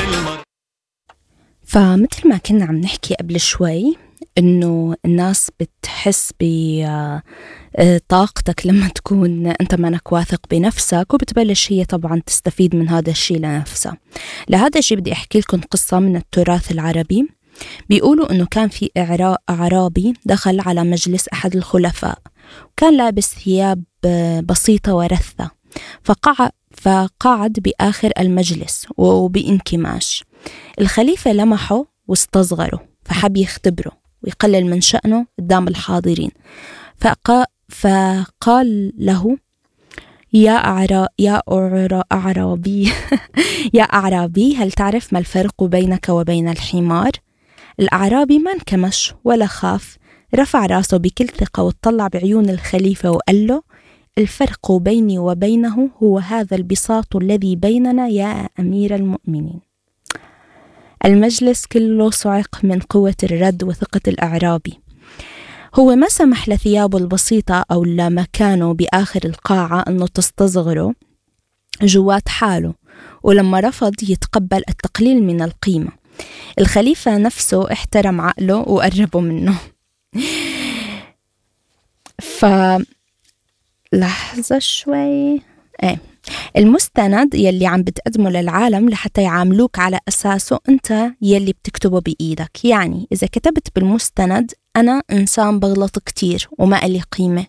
فمثل ما كنا عم نحكي قبل شوي إنه الناس بتحس بطاقتك لما تكون أنت مانك واثق بنفسك، وبتبلش هي طبعا تستفيد من هذا الشيء لنفسها. لهذا الشيء بدي أحكي لكم قصة من التراث العربي. بيقولوا إنه كان في أعرابي دخل على مجلس أحد الخلفاء، وكان لابس ثياب بسيطة ورثة، فقعد بآخر المجلس وبانكماش. الخليفة لمحه واستصغره، فحب يختبره ويقلل من شأنه قدام الحاضرين. فقال له: يا أعرابي يا أعرابي، هل تعرف ما الفرق بينك وبين الحمار؟ الأعرابي ما انكمش ولا خاف، رفع راسه بكل ثقة وطلع بعيون الخليفة وقال له: الفرق بيني وبينه هو هذا البساط الذي بيننا يا أمير المؤمنين. المجلس كله صعق من قوة الرد وثقة الأعرابي. هو ما سمح لثيابه البسيطة أو لمكانه بآخر القاعة أنه تستصغره جوات حاله، ولما رفض يتقبل التقليل من القيمة، الخليفة نفسه احترم عقله وقربه منه. لحظة شوي. المستند يلي عم بتقدمه للعالم لحتى يعاملوك على أساسه أنت يلي بتكتبه بإيدك. يعني إذا كتبت بالمستند أنا إنسان بغلط كتير وما إلي قيمة،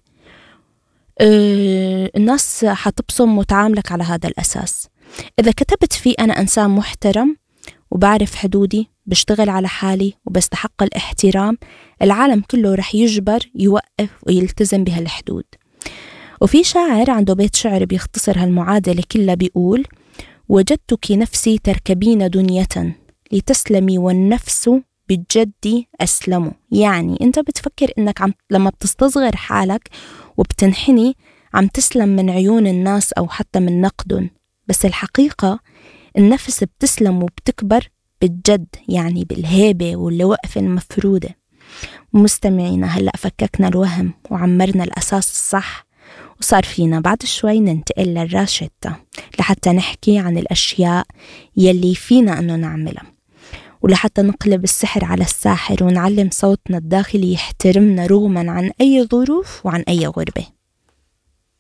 الناس حتبصم وتعاملك على هذا الأساس. إذا كتبت فيه أنا إنسان محترم وبعرف حدودي، بشتغل على حالي وبستحق الاحترام، العالم كله رح يجبر يوقف ويلتزم بهالحدود. وفي شاعر عنده بيت شعر بيختصر هالمعادلة كلها، بيقول: وجدتك نفسي تركبين دنيا لتسلمي والنفس بالجد أسلم. يعني أنت بتفكر إنك لما بتستصغر حالك وبتنحني عم تسلم من عيون الناس أو حتى من نقدهم، بس الحقيقة النفس بتسلم وبتكبر بالجد، يعني بالهيبة والوقفة المفرودة. مستمعينا، هلأ فككنا الوهم وعمرنا الأساس الصح، وصار فينا بعد شوي ننتقل للراشدة لحتى نحكي عن الأشياء يلي فينا أنه نعملها، ولحتى نقلب السحر على الساحر ونعلم صوتنا الداخلي يحترمنا رغما عن أي ظروف وعن أي غربة.